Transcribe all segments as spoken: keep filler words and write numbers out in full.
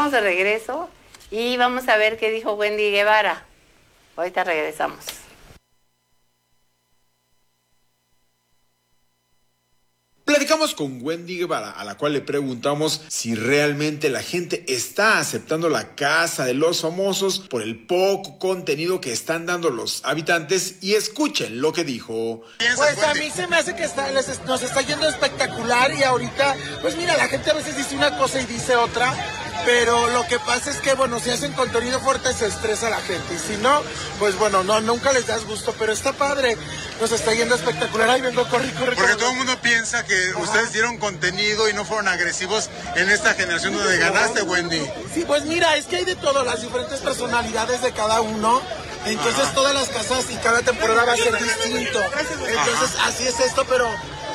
estamos de regreso y vamos a ver qué dijo Wendy Guevara. Ahorita regresamos. Platicamos con Wendy Guevara, a la cual le preguntamos si realmente la gente está aceptando la Casa de los Famosos por el poco contenido que están dando los habitantes, y escuchen lo que dijo. Pues a mí se me hace que está, les, nos está yendo espectacular, y ahorita, pues mira, la gente a veces dice una cosa y dice otra, pero lo que pasa es que, bueno, si hacen contenido fuerte se estresa la gente, y si no, pues bueno, no, nunca les das gusto, pero está padre, nos está yendo espectacular. Ahí vengo, corre, corre. Porque todo el mundo piensa que Ajá. ustedes dieron contenido y no fueron agresivos en esta generación donde ganaste, Wendy. Sí, pues mira, es que hay de todo, las diferentes personalidades de cada uno. Entonces Ajá. todas las casas y cada temporada va a ser distinto. Entonces Ajá. así es esto, pero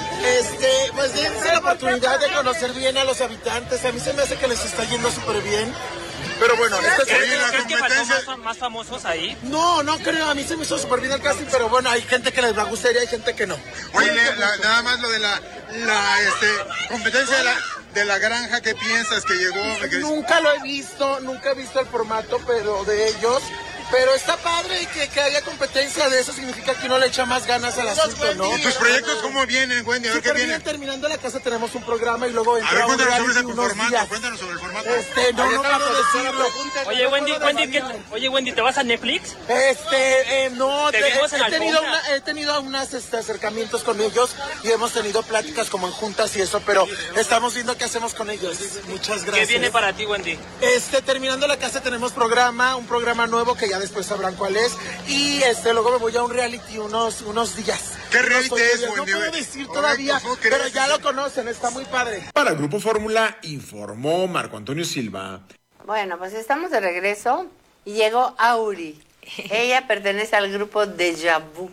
este, pues dense la oportunidad de conocer bien a los habitantes. A mí se me hace que les está yendo súper bien. Pero bueno, esta es ¿Crees, ¿crees que faltó más, más famosos ahí? No, no creo, a mí se me hizo súper bien el casting, pero bueno, hay gente que les va a gustar y hay gente que no. Oye, la, la, nada más lo de la, la este, competencia de la, de la granja, ¿qué piensas que llegó? Nunca lo he visto, nunca he visto el formato, pero de ellos... Pero está padre que, que haya competencia de eso, significa que uno le echa más ganas al asunto, ¿no? ¿Tus proyectos cómo vienen, Wendy? A ver qué viene. Terminando la casa tenemos un programa y luego entra. A ver, cuéntanos sobre ese formato, días. cuéntanos sobre el formato. Este, no, no puedo decirlo. Oye, Wendy, Wendy, ¿qué, oye, Wendy, ¿te vas a Netflix? Este, eh, no, ¿Te te, vimos en he, tenido una, he tenido unos este, acercamientos con ellos y hemos tenido pláticas como en juntas y eso, pero estamos viendo qué hacemos con ellos. Muchas gracias. ¿Qué viene para ti, Wendy? Este, terminando la casa tenemos programa, un programa nuevo que ya después sabrán cuál es, y este luego me voy a un reality unos unos días. ¿Qué reality es, Wendy? No puedo decir todavía, pero ya lo conocen, está muy padre. Para el Grupo Fórmula informó Marco Antonio Silva. Bueno, pues estamos de regreso y llegó Auri. Ella pertenece al grupo Deja Vu.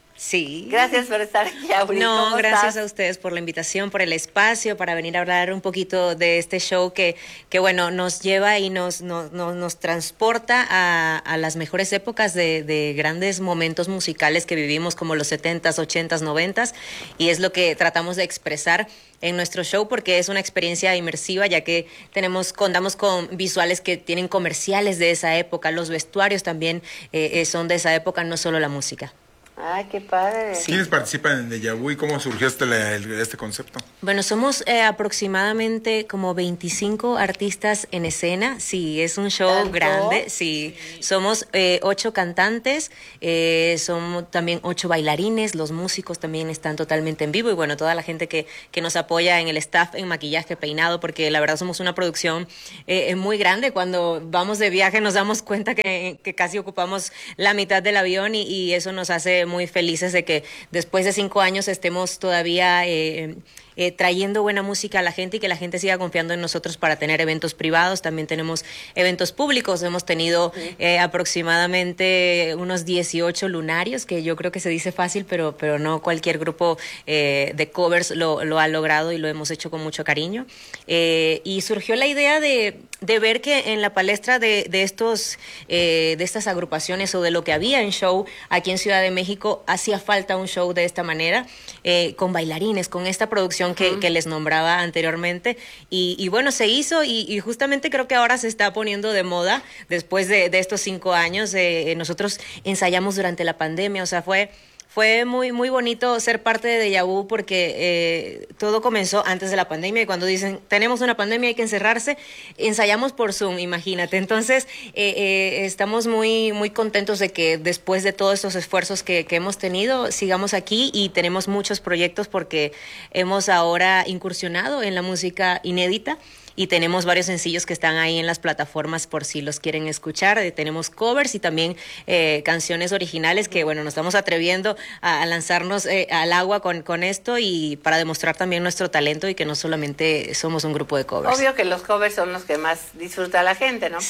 Sí. Gracias por estar aquí, Auri. No, gracias a ustedes por la invitación, por el espacio, para venir a hablar un poquito de este show que, que bueno, nos lleva y nos, nos, nos, nos transporta a, a las mejores épocas de, de grandes momentos musicales que vivimos, como los setentas, ochentas, noventas, y es lo que tratamos de expresar en nuestro show, porque es una experiencia inmersiva, ya que tenemos, contamos con visuales que tienen comerciales de esa época, los vestuarios también eh, son de esa época, no solo la música. Ay, qué padre. Sí. ¿Quiénes participan en Deja Vu y cómo surgió este, este concepto? Bueno, somos eh, aproximadamente como veinticinco artistas en escena. Sí, es un show ¿Tanto? grande. Sí, sí. Somos eh, ocho cantantes, eh, somos también ocho bailarines, los músicos también están totalmente en vivo y bueno, toda la gente que, que nos apoya en el staff, en maquillaje, peinado, porque la verdad somos una producción eh, muy grande. Cuando vamos de viaje nos damos cuenta que, que casi ocupamos la mitad del avión y, y eso nos hace muy felices de que después de cinco años estemos todavía eh, eh, trayendo buena música a la gente y que la gente siga confiando en nosotros para tener eventos privados. También tenemos eventos públicos. Hemos tenido eh, aproximadamente unos dieciocho lunarios, que yo creo que se dice fácil, pero, pero no cualquier grupo eh, de covers lo, lo ha logrado y lo hemos hecho con mucho cariño. Eh, y surgió la idea de, de ver que en la palestra de, de, estos, eh, de estas agrupaciones o de lo que había en show aquí en Ciudad de México, hacía falta un show de esta manera, eh, con bailarines, con esta producción que, uh-huh. que les nombraba anteriormente. Y, y bueno, se hizo y, y justamente creo que ahora se está poniendo de moda después de, de estos cinco años. Eh, nosotros ensayamos durante la pandemia, o sea, fue... Fue muy muy bonito ser parte de Deja Vu porque eh, todo comenzó antes de la pandemia y cuando dicen tenemos una pandemia hay que encerrarse, ensayamos por Zoom, imagínate. Entonces eh, eh, estamos muy muy contentos de que después de todos estos esfuerzos que, que hemos tenido sigamos aquí y tenemos muchos proyectos porque hemos ahora incursionado en la música inédita. Y tenemos varios sencillos que están ahí en las plataformas por si los quieren escuchar. Eh, tenemos covers y también eh, canciones originales que, bueno, nos estamos atreviendo a, a lanzarnos eh, al agua con, con esto y para demostrar también nuestro talento y que no solamente somos un grupo de covers. Obvio que los covers son los que más disfruta la gente, ¿no? Porque sí.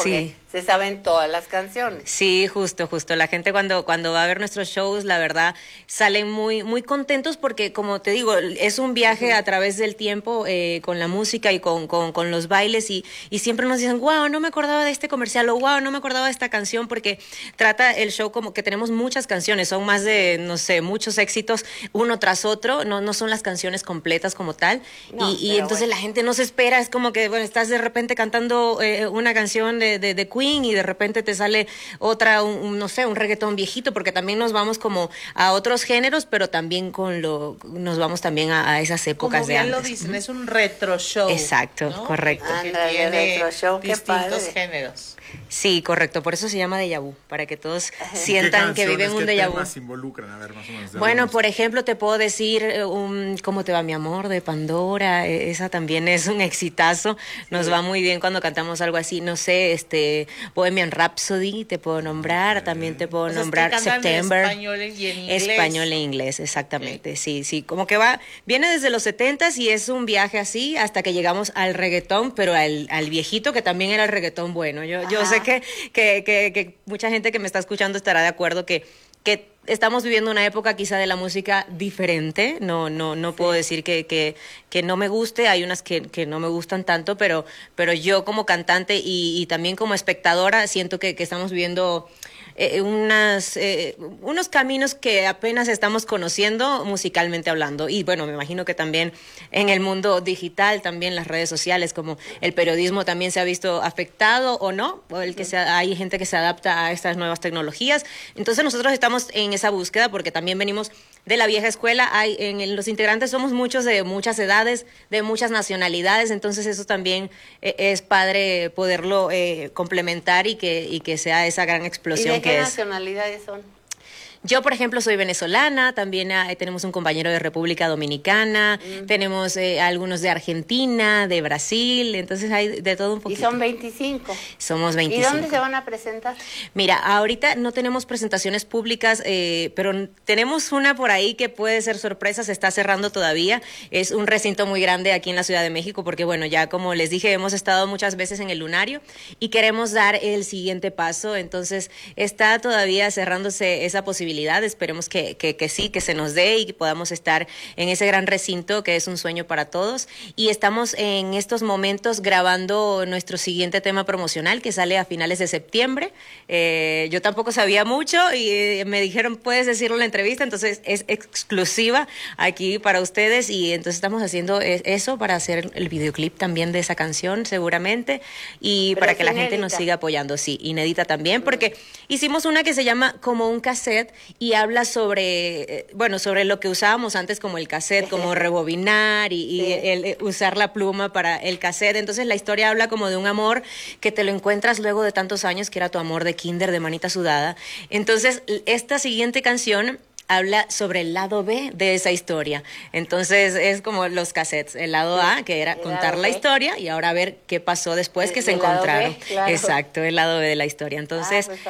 se saben todas las canciones. Sí, justo, justo. La gente cuando, cuando va a ver nuestros shows, la verdad, salen muy, muy contentos porque, como te digo, es un viaje uh-huh. a través del tiempo eh, con la música y con, con, con los bailes y, y siempre nos dicen, wow, no me acordaba de este comercial o wow, no me acordaba de esta canción porque trata el show como que tenemos muchas canciones, son más de, no sé, muchos éxitos uno tras otro, no, no son las canciones completas como tal no, y, y entonces bueno. la gente no se espera, es como que, bueno, estás de repente cantando eh, una canción de, de, de Queen y de repente te sale otra, un, un, no sé, un reggaetón viejito, porque también nos vamos como a otros géneros, pero también con lo, nos vamos también a, a esas épocas de antes. Como bien lo dicen, es un retro show. Exacto, ¿no? Correcto. Anda, que tiene retro show, distintos géneros. Sí, correcto, por eso se llama déjà vu, para que todos sientan que viven un déjà vu. ¿Qué temas involucran? A ver, más o menos. Bueno, por ejemplo, te puedo decir un ¿Cómo te va mi amor? De Pandora, esa también es un exitazo, nos sí. va muy bien cuando cantamos algo así, no sé, este Bohemian Rhapsody, te puedo nombrar, okay. también te puedo o sea, nombrar es que September. En español y en inglés. Español e inglés, exactamente, sí, sí, como que va, viene desde los setentas y es un viaje así hasta que llegamos al reggaetón, pero al, al viejito que también era el reggaetón bueno, yo, yo sé que, que, que, que mucha gente que me está escuchando estará de acuerdo que, que estamos viviendo una época quizá de la música diferente, no no no sí. puedo decir que, que, que no me guste, hay unas que, que no me gustan tanto, pero, pero yo como cantante y, y también como espectadora siento que, que estamos viviendo eh, unas, eh, unos caminos que apenas estamos conociendo musicalmente hablando. Y bueno, me imagino que también en el mundo digital, también las redes sociales, como el periodismo también se ha visto afectado o no, o el que se, hay gente que se adapta a estas nuevas tecnologías. Entonces nosotros estamos en esa búsqueda porque también venimos de la vieja escuela. Hay, en los integrantes somos muchos de muchas edades, de muchas nacionalidades, entonces eso también eh, es padre poderlo eh, complementar y que, y que sea esa gran explosión. ¿Y de qué que es. nacionalidades son? Yo, por ejemplo, soy venezolana, también eh, tenemos un compañero de República Dominicana, mm. tenemos eh, algunos de Argentina, de Brasil, entonces hay de todo un poquito. ¿Y son veinticinco? Somos veinticinco. ¿Y dónde se van a presentar? Mira, ahorita no tenemos presentaciones públicas, eh, pero tenemos una por ahí que puede ser sorpresa, se está cerrando todavía, es un recinto muy grande aquí en la Ciudad de México, porque bueno, ya como les dije, hemos estado muchas veces en el Lunario y queremos dar el siguiente paso, entonces está todavía cerrándose esa posibilidad. Esperemos que, que, que sí, que se nos dé y que podamos estar en ese gran recinto que es un sueño para todos. Y estamos en estos momentos grabando nuestro siguiente tema promocional que sale a finales de septiembre. Eh, yo tampoco sabía mucho y me dijeron, puedes decirlo en la entrevista, entonces es exclusiva aquí para ustedes y entonces estamos haciendo eso para hacer el videoclip también de esa canción seguramente y Pero para es que la inédita. gente nos siga apoyando, sí, inédita también, porque hicimos una que se llama Como un cassette y habla sobre, bueno, sobre lo que usábamos antes como el cassette, como rebobinar y, y sí. el, el usar la pluma para el cassette. Entonces la historia habla como de un amor que te lo encuentras luego de tantos años, que era tu amor de kinder, de manita sudada. Entonces esta siguiente canción habla sobre el lado B de esa historia. Entonces es como los cassettes, el lado sí, A, que era contar la historia, y ahora ver qué pasó después el, que se encontraron. B, claro. Exacto, el lado B de la historia. Entonces, ah, pues,